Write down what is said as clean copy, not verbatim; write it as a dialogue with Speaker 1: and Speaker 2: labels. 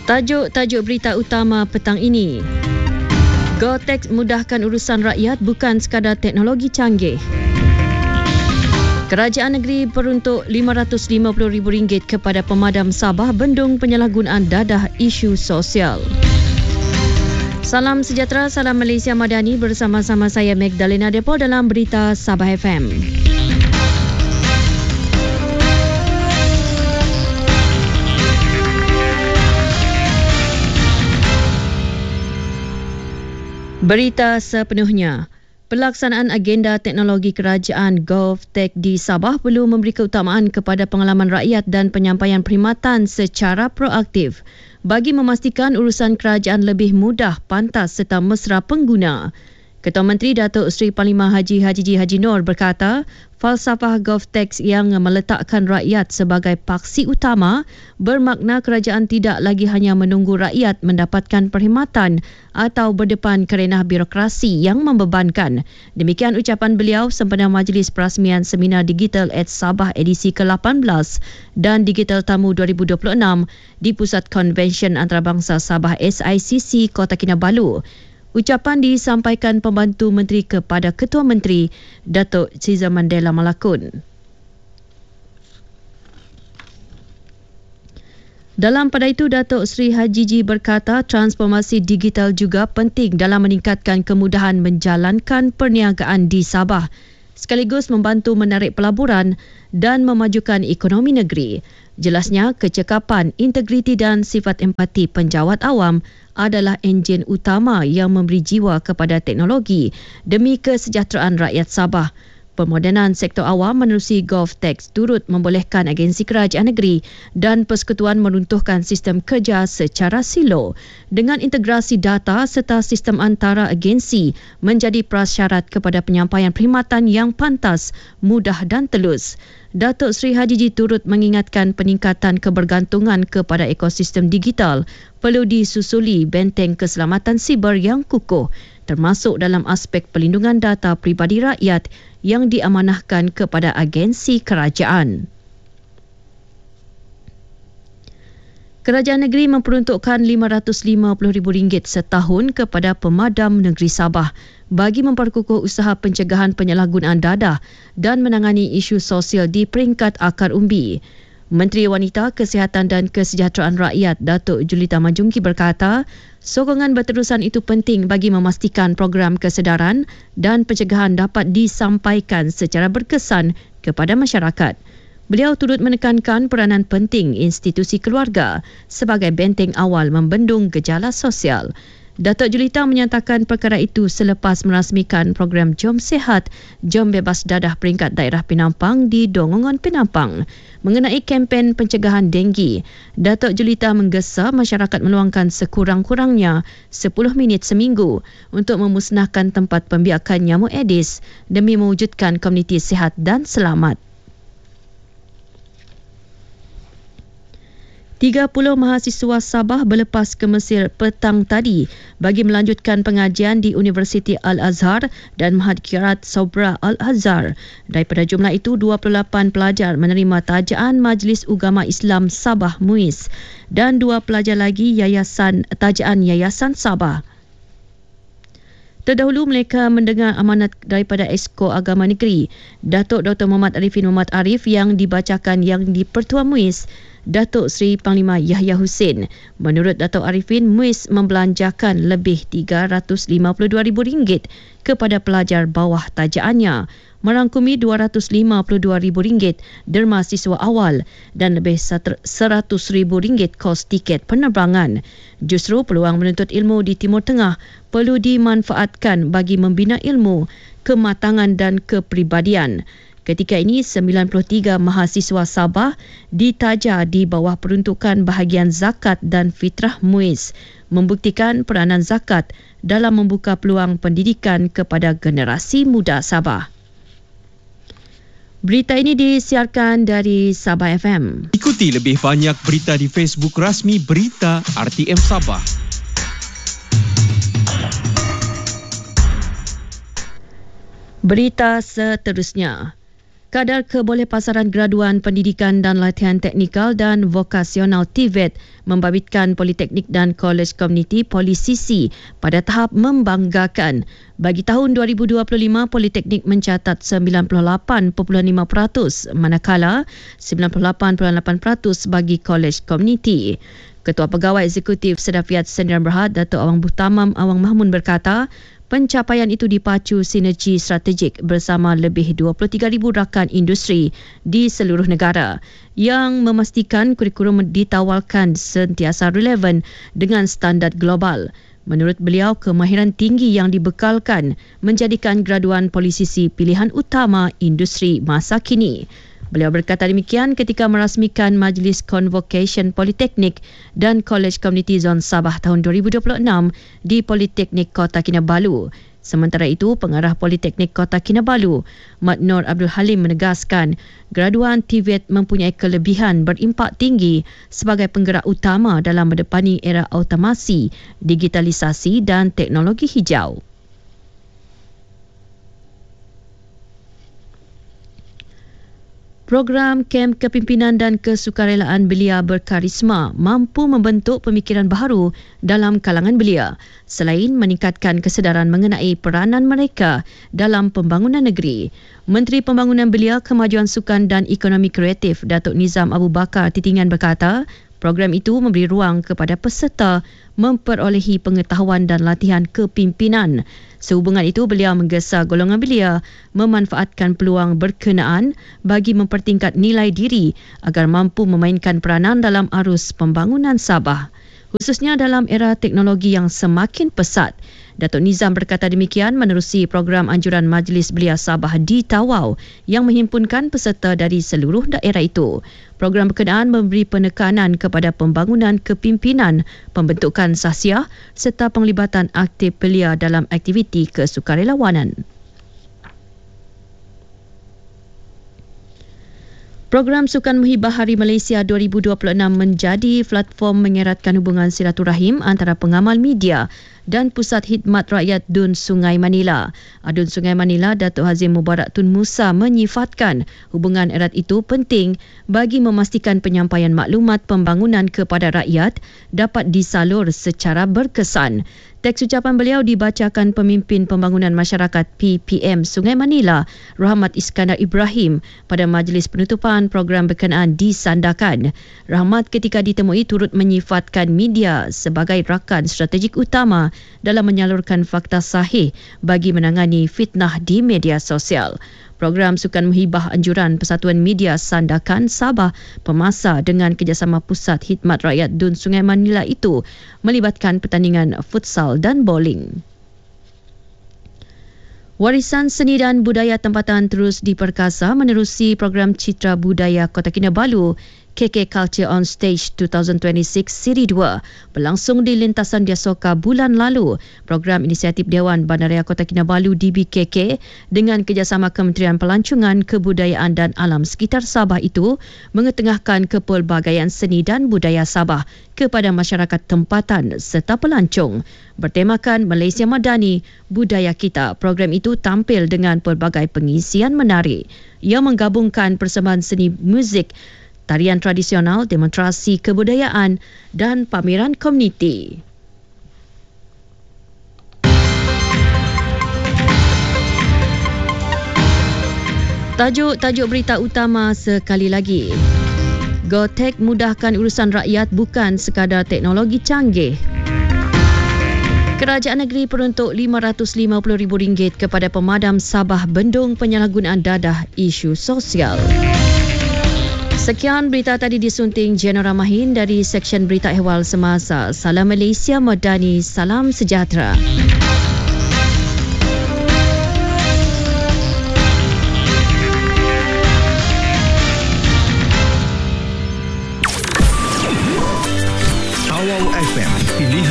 Speaker 1: Tajuk berita utama petang ini. GoTax mudahkan urusan rakyat, bukan sekadar teknologi canggih. Kerajaan negeri peruntuk RM550,000 kepada pemadam Sabah bendung penyalahgunaan dadah isu sosial. Salam sejahtera, salam Malaysia Madani, bersama-sama saya Magdalena Depol dalam Berita Sabah FM. Berita sepenuhnya. Pelaksanaan agenda teknologi kerajaan GovTech di Sabah perlu memberi keutamaan kepada pengalaman rakyat dan penyampaian perkhidmatan secara proaktif bagi memastikan urusan kerajaan lebih mudah, pantas serta mesra pengguna. Ketua Menteri Datuk Seri Panglima Haji Haji Noor berkata, falsafah GovTech yang meletakkan rakyat sebagai paksi utama bermakna kerajaan tidak lagi hanya menunggu rakyat mendapatkan perkhidmatan atau berdepan kerana birokrasi yang membebankan. Demikian ucapan beliau sempena Majlis Perasmian Seminar Digital at Sabah edisi ke-18 dan Digital Tamu 2026 di Pusat Konvensyen Antarabangsa Sabah SICC Kota Kinabalu. Ucapan disampaikan Pembantu Menteri kepada Ketua Menteri Datuk Ciza Mandela Malakun. Dalam pada itu, Datuk Seri Haji berkata transformasi digital juga penting dalam meningkatkan kemudahan menjalankan perniagaan di Sabah, sekaligus membantu menarik pelaburan dan memajukan ekonomi negeri. Jelasnya, kecekapan, integriti dan sifat empati penjawat awam adalah enjin utama yang memberi jiwa kepada teknologi demi kesejahteraan rakyat Sabah. Pemodenan sektor awam menerusi GovTech turut membolehkan agensi kerajaan negeri dan persekutuan meruntuhkan sistem kerja secara silo dengan integrasi data serta sistem antara agensi menjadi prasyarat kepada penyampaian perkhidmatan yang pantas, mudah dan telus. Datuk Seri Haji turut mengingatkan peningkatan kebergantungan kepada ekosistem digital perlu disusuli benteng keselamatan siber yang kukuh, termasuk dalam aspek pelindungan data pribadi rakyat yang diamanahkan kepada agensi kerajaan. Kerajaan negeri memperuntukkan RM550,000 setahun kepada pemadam negeri Sabah bagi memperkukuh usaha pencegahan penyalahgunaan dadah dan menangani isu sosial di peringkat akar umbi. Menteri Wanita, Kesihatan dan Kesejahteraan Rakyat Datuk Julita Majumki berkata, sokongan berterusan itu penting bagi memastikan program kesedaran dan pencegahan dapat disampaikan secara berkesan kepada masyarakat. Beliau turut menekankan peranan penting institusi keluarga sebagai benteng awal membendung gejala sosial. Datuk Julita menyatakan perkara itu selepas merasmikan program Jom Sihat, Jom Bebas Dadah peringkat daerah Penampang di Dongongan Penampang mengenai kempen pencegahan denggi. Datuk Julita menggesa masyarakat meluangkan sekurang-kurangnya 10 minit seminggu untuk memusnahkan tempat pembiakan nyamuk Aedes demi mewujudkan komuniti sihat dan selamat. 30 mahasiswa Sabah berlepas ke Mesir petang tadi bagi melanjutkan pengajian di Universiti Al-Azhar dan Mahad Kirat Sobra Al-Azhar. Daripada jumlah itu, 28 pelajar menerima tajaan Majlis Ugama Islam Sabah MUIS dan 2 pelajar lagi tajaan Yayasan Sabah. Terdahulu mereka mendengar amanat daripada Esko Agama Negeri, Datuk Dr. Muhammad Arifin Muhammad Arif yang dibacakan yang di-Pertua MUIS, Datuk Seri Panglima Yahya Hussein. Menurut Datuk Arifin, MUIS membelanjakan lebih RM352,000 kepada pelajar bawah tajaannya, merangkumi RM252,000 derma siswa awal dan lebih RM100,000 kos tiket penerbangan. Justru peluang menuntut ilmu di Timur Tengah perlu dimanfaatkan bagi membina ilmu, kematangan dan kepribadian. Ketika ini, 93 mahasiswa Sabah ditaja di bawah peruntukan bahagian zakat dan fitrah MUIS, membuktikan peranan zakat dalam membuka peluang pendidikan kepada generasi muda Sabah. Berita ini disiarkan dari Sabah FM.
Speaker 2: Ikuti lebih banyak berita di Facebook rasmi Berita RTM Sabah.
Speaker 1: Berita seterusnya. Kadar kebolehpasaran graduan pendidikan dan latihan teknikal dan vokasional TVET membabitkan Politeknik dan Kolej Komuniti Polisisi pada tahap membanggakan. Bagi tahun 2025, Politeknik mencatat 98.5%, manakala 98.8% bagi Kolej Komuniti. Ketua Pegawai Eksekutif Sedafiat Sdn Berhad, Datuk Awang Buhtamam Awang Mahmud berkata, pencapaian itu dipacu sinergi strategik bersama lebih 23,000 rakan industri di seluruh negara yang memastikan kurikulum ditawarkan sentiasa relevan dengan standard global. Menurut beliau, kemahiran tinggi yang dibekalkan menjadikan graduan polisisi pilihan utama industri masa kini. Beliau berkata demikian ketika merasmikan Majlis Convocation Politeknik dan Kolej Komuniti Zon Sabah tahun 2026 di Politeknik Kota Kinabalu. Sementara itu, Pengarah Politeknik Kota Kinabalu, Mat Nur Abdul Halim menegaskan graduan TVET mempunyai kelebihan berimpak tinggi sebagai penggerak utama dalam mendepani era automasi, digitalisasi dan teknologi hijau. Program Kem Kepimpinan dan Kesukarelaan Belia Berkarisma mampu membentuk pemikiran baharu dalam kalangan belia selain meningkatkan kesedaran mengenai peranan mereka dalam pembangunan negeri. Menteri Pembangunan Belia, Kemajuan Sukan dan Ekonomi Kreatif Datuk Nizam Abu Bakar Titingan berkata, program itu memberi ruang kepada peserta memperolehi pengetahuan dan latihan kepimpinan. Sehubungan itu, beliau menggesa golongan belia memanfaatkan peluang berkenaan bagi mempertingkat nilai diri agar mampu memainkan peranan dalam arus pembangunan Sabah, khususnya dalam era teknologi yang semakin pesat. Datuk Nizam berkata demikian menerusi program anjuran Majlis Belia Sabah di Tawau yang menghimpunkan peserta dari seluruh daerah itu. Program berkenaan memberi penekanan kepada pembangunan kepimpinan, pembentukan sahsiah serta penglibatan aktif belia dalam aktiviti kesukarelawanan. Program Sukan Muhibah Hari Malaysia 2026 menjadi platform mengeratkan hubungan silaturahim antara pengamal media dan Pusat Khidmat Rakyat Dun Sungai Manila. Adun Sungai Manila, Datuk Hazim Mubarak Tun Musa menyifatkan hubungan erat itu penting bagi memastikan penyampaian maklumat pembangunan kepada rakyat dapat disalur secara berkesan. Teks ucapan beliau dibacakan Pemimpin Pembangunan Masyarakat PPM Sungai Manila, Rahmat Iskandar Ibrahim pada majlis penutupan program berkenaan di Sandakan. Rahmat ketika ditemui turut menyifatkan media sebagai rakan strategik utama dalam menyalurkan fakta sahih bagi menangani fitnah di media sosial. Program Sukan Muhibah Anjuran Persatuan Media Sandakan Sabah Pemasa dengan kerjasama Pusat Khidmat Rakyat Dun Sungai Manila itu melibatkan pertandingan futsal dan bowling. Warisan seni dan budaya tempatan terus diperkasa menerusi program Citra Budaya Kota Kinabalu KK Culture on Stage 2026 Siri 2 berlangsung di lintasan Diasoka bulan lalu. Program inisiatif Dewan Bandaraya Kota Kinabalu DBKK dengan kerjasama Kementerian Pelancongan, Kebudayaan dan Alam Sekitar Sabah itu mengetengahkan kepelbagaian seni dan budaya Sabah kepada masyarakat tempatan serta pelancong. Bertemakan Malaysia Madani, Budaya Kita, program itu tampil dengan pelbagai pengisian menarik yang menggabungkan persembahan seni muzik, tarian tradisional, demonstrasi kebudayaan dan pameran komuniti. Tajuk berita utama sekali lagi. GoTech mudahkan urusan rakyat bukan sekadar teknologi canggih. Kerajaan negeri peruntuk RM550,000 kepada pemadam Sabah bendung penyalahgunaan dadah isu sosial. Sekian berita tadi disunting Jenora Mahin dari Seksyen Berita Ehwal Semasa. Salam Malaysia Madani, salam sejahtera.